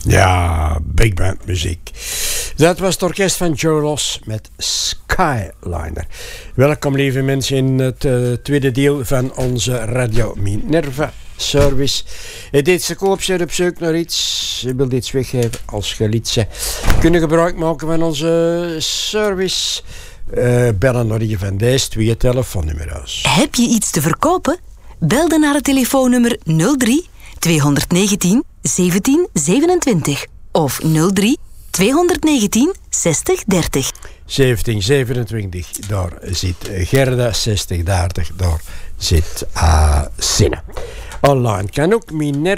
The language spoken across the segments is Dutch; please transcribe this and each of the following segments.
Ja, big band muziek. Dat was het orkest van Joe Ross met Skyliner. Welkom lieve mensen in het tweede deel van onze Radio Minerva service. Deze koopzet op zoek naar iets. Je wilt iets weggeven als je iets zegt. Kunnen gebruik maken van onze service. Bellen naar een van deze 2 telefoonnummers. Heb je iets te verkopen? Bel dan naar het telefoonnummer 03 219 17 27 of 03 219 60 30. 1727, daar zit Gerda. 6030, daar zit Sinne. Online kan ook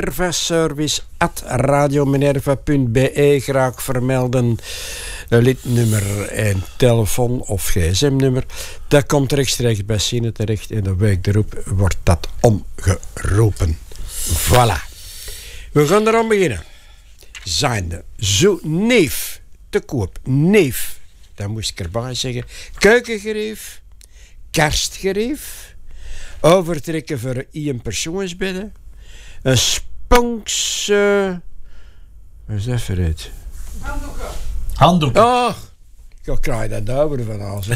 minervaservice@radiominerva.be. Graag vermelden lidnummer en telefoon of gsm-nummer. Dat komt rechtstreeks bij Sinne terecht en de week erop wordt dat omgeroepen. Voilà. We gaan eraan beginnen. Zijnde zo neef te koop. Neef, dat moest ik erbij zeggen. Keukengerief, kerstgerief, overtrekken voor 1 persoonsbedden, een sponkse... wat is dat voor het? Handdoeken. Oh, ik krijg dat over van alles.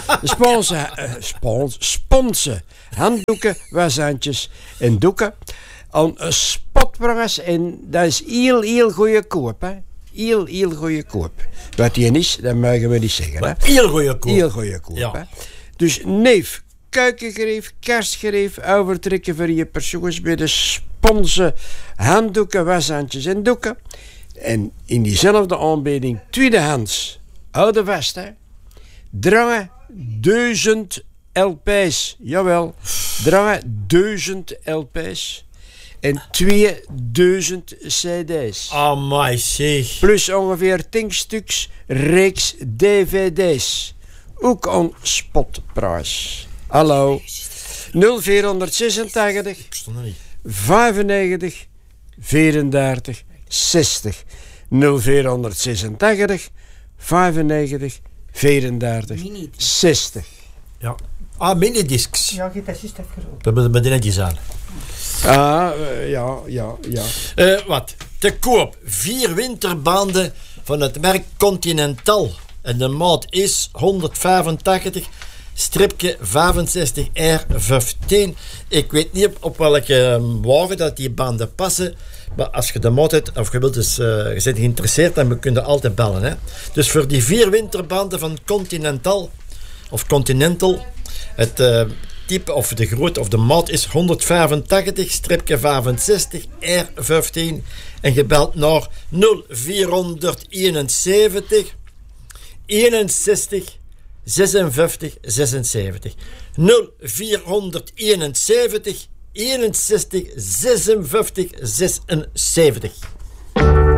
Sponsen, handdoeken, washandjes en doeken. Aan een spotprijs en dat is heel goedkoop, hè. Heel goedkoop. Wat die is, dat mogen we niet zeggen, hè. Heel goedkoop. Heel goedkoop, ja. Hè. Dus neef, kuikengerief, kerstgerief, overtrekken voor je persoonsbedden, sponsen, handdoeken, washandjes en doeken. En in diezelfde aanbieding, tweedehands, oude vast, hè. 1000 LP's, jawel, 1000 LP's. En 2000 cd's. Amai, zeg. Plus ongeveer 10 stuks reeks dvd's. Ook aan spotprijs. Hallo. 0486 95 34 60. 0486 95 34 60. Ja. Minidiscs. Ja, je dat juist afgerond. We hebben er netjes aan. Ja. Wat? Te koop 4 winterbanden van het merk Continental. En de maat is 185-65R15. Ik weet niet op welke wagen dat die banden passen. Maar als je de maat hebt, of je wilt dus, je bent geïnteresseerd, dan kun je altijd bellen. Hè? Dus voor die 4 winterbanden van Continental, het type of de grootte of de maat is 185-65R15 en je belt naar 0471 61 56 76 0471 61 56 76.